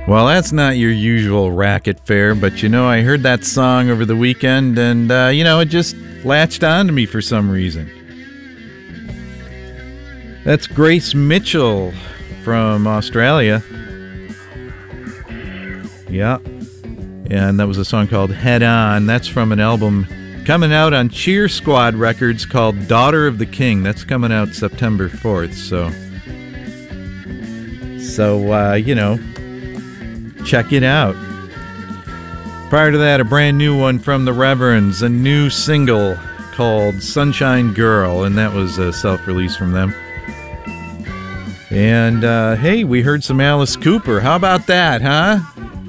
Well, that's not your usual racket fare, but I heard that song over the weekend and, it just latched on to me for some reason. That's Grace Mitchell from Australia. Yeah. And that was a song called Head On. That's from an album coming out on Cheer Squad Records called Daughter of the King. That's coming out September 4th, so check it out. Prior to that, a brand new one from the Reverends, a new single called Sunshine Girl, and that was a self-release from them. And, hey, we heard some Alice Cooper. How about that, huh?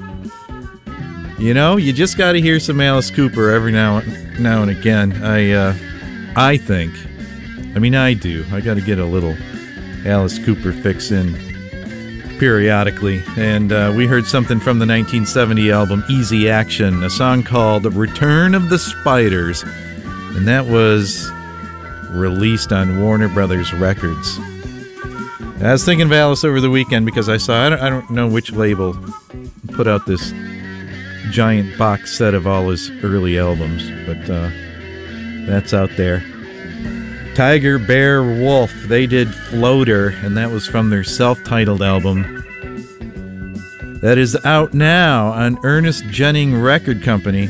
You just got to hear some Alice Cooper every now and again. I think. I mean, I do. I got to get a little Alice Cooper fix in periodically. And we heard something from the 1970 album Easy Action, a song called Return of the Spiders. And that was released on Warner Brothers Records. I was thinking of Alice over the weekend because I saw, I don't know which label put out this giant box set of all his early albums, but that's out there. Tiger Bear Wolf, they did Floater, and that was from their self-titled album. That is out now on Ernest Jennings Record Company.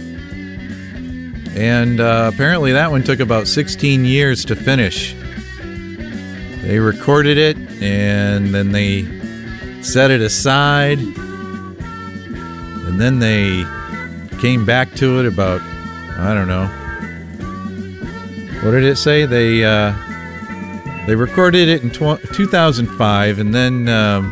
And apparently that one took about 16 years to finish. They recorded it, and then they set it aside, and then they came back to it about, I don't know, what did it say? They recorded it in 2005, and then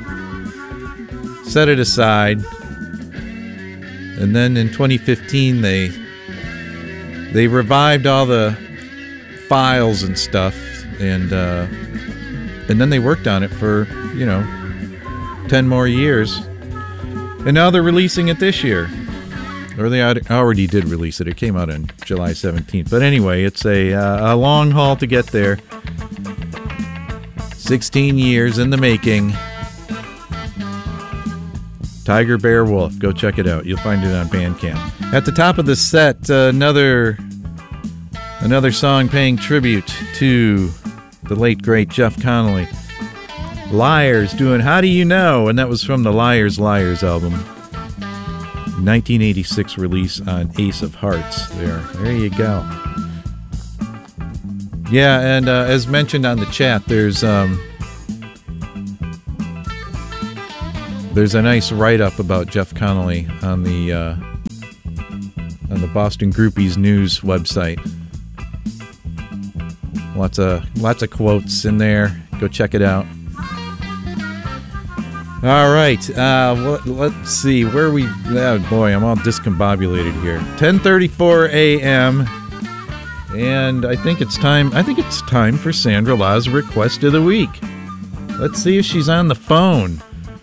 set it aside, and then in 2015 they revived all the files and stuff, and then they worked on it for 10 more years, and now they're releasing it this year. Or they already did release it. It came out on July 17th. But anyway, it's a long haul to get there. 16 years in the making. Tiger Bear Wolf. Go check it out. You'll find it on Bandcamp. At the top of the set, another song paying tribute to the late, great Jeff Connolly. Liars doing How Do You Know? And that was from the Liars album. 1986 release on Ace of Hearts. There you go. Yeah, and as mentioned on the chat, there's a nice write-up about Jeff Connolly on the Boston Groupies News website. Lots of quotes in there. Go check it out. All right, let's see, where we... Oh, boy, I'm all discombobulated here. 10:34 a.m., and I think it's time for Sandra Law's Request of the Week. Let's see if she's on the phone.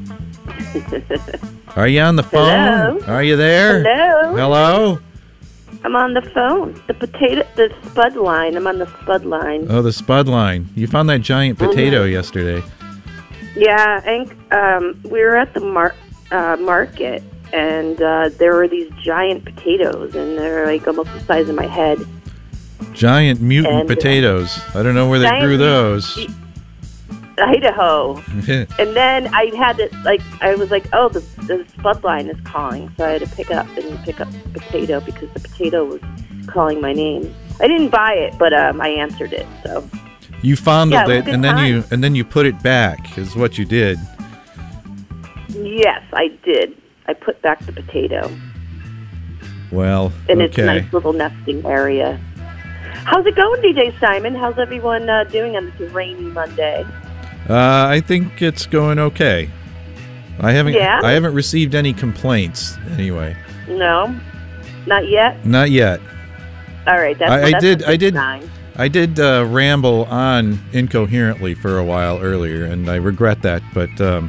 Are you on the phone? Hello? Are you there? Hello? Hello? I'm on the phone. The Spud line. I'm on the Spud line. Oh, the Spud line. You found that giant potato yesterday. Yeah, and we were at the market, and there were these giant potatoes, and they're like almost the size of my head. Giant mutant potatoes. I don't know where they grew those. Idaho. And then I had to, I was like, oh, the Spud line is calling, so I had to pick up the potato because the potato was calling my name. I didn't buy it, but I answered it, so... You fondled it, and then you put it back, is what you did. Yes, I did. I put back the potato. Well, in its nice little nesting area. How's it going, DJ Simon? How's everyone doing on this rainy Monday? I think it's going okay. I haven't received any complaints anyway. No, not yet. Not yet. All right, that's a good sign. I did ramble on incoherently for a while earlier, and I regret that, but,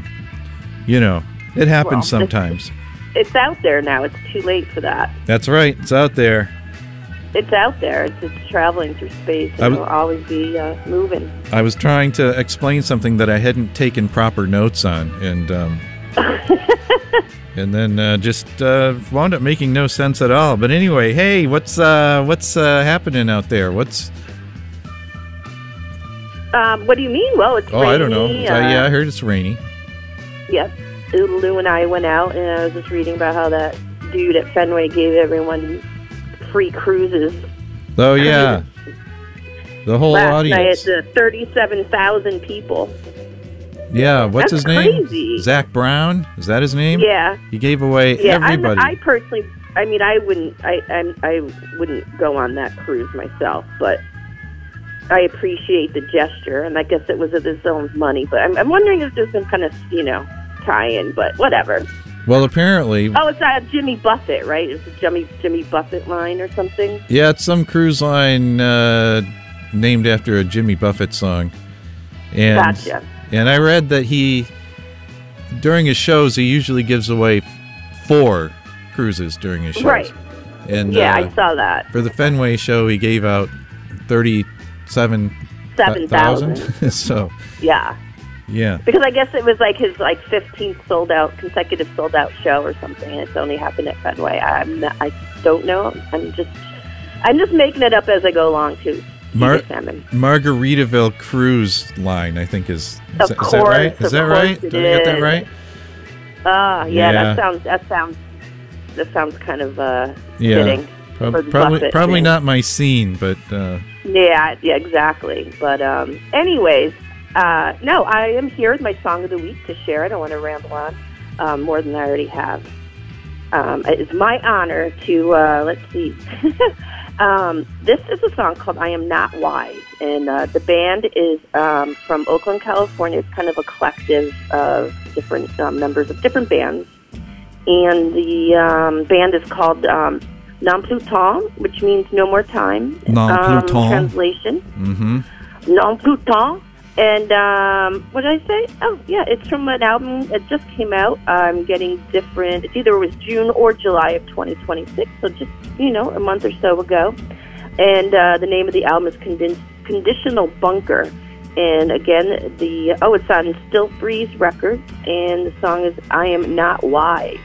it happens sometimes. It's out there now. It's too late for that. That's right. It's out there. It's out there. It's traveling through space. It'll always be moving. I was trying to explain something that I hadn't taken proper notes on, and and then just wound up making no sense at all. But anyway, hey, what's happening out there? What's what do you mean? Well, it's rainy. I don't know. Yeah, I heard it's rainy. Yep. Lou and I went out, and I was just reading about how that dude at Fenway gave everyone free cruises. Oh, yeah. The whole audience. Last night, 37,000 people. Yeah, what's his name? Crazy. Zach Brown? Is that his name? Yeah. He gave away everybody. I personally, I mean, I wouldn't go on that cruise myself, but I appreciate the gesture, and I guess it was of his own money. But I'm wondering if there's some kind of, tie-in, but whatever. Well, apparently... Oh, it's Jimmy Buffett, right? It's a Jimmy Buffett line or something? Yeah, it's some cruise line named after a Jimmy Buffett song. And, gotcha. And I read that during his shows, he usually gives away 4 cruises during his shows. Right. And, yeah, I saw that. For the Fenway show, he gave out 37,000. So... Yeah. Yeah. Because I guess it was like his 15th consecutive sold out show or something, and it's only happened at Fenway. I don't know. I'm just making it up as I go along too. Margaritaville Cruise Line, I think is that right? Is that right? Did I get that right? Yeah. That sounds kind of fitting. Probably not my scene, but yeah, exactly. But anyways. No, I am here with my song of the week to share. I don't want to ramble on more than I already have. It is my honor to, let's see. This is a song called I Am Not Wise. And the band is from Oakland, California. It's kind of a collective of different members of different bands. And the band is called Non Plus Temps, which means no more time. Non Plus Temps. Translation. Mm-hmm. Non Plus Temps. And what did I say? Oh, yeah, it's from an album that just came out. I'm getting different. It's either it was June or July of 2026, so just, a month or so ago. And the name of the album is Conditional Bunker. And again, it's on Still Freeze Records, and the song is I Am Not Wise.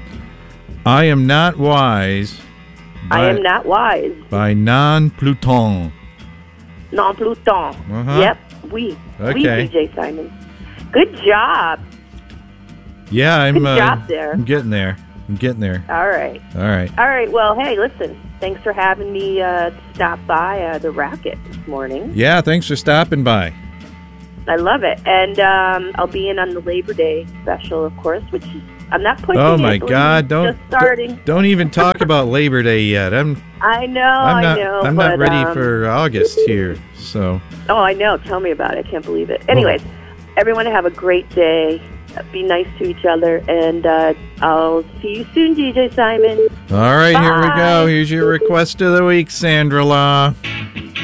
I Am Not Wise. I Am Not Wise. By Non Plus Temps. Non Plus Temps. Uh-huh. Yep. We DJ Simon. Good job. Yeah, Good job there. I'm getting there. All right. Well, hey, listen. Thanks for having me stop by the Racket this morning. Yeah, thanks for stopping by. I love it. And I'll be in on the Labor Day special, of course, which is, I'm not pushing Oh, my God. Just starting. Don't even talk about Labor Day yet. I know. I'm not ready for August here, so... Oh, I know. Tell me about it. I can't believe it. Anyways, everyone have a great day. Be nice to each other, and I'll see you soon, DJ Simon. All right, Bye. Here we go. Here's your request of the week, Sandra Law.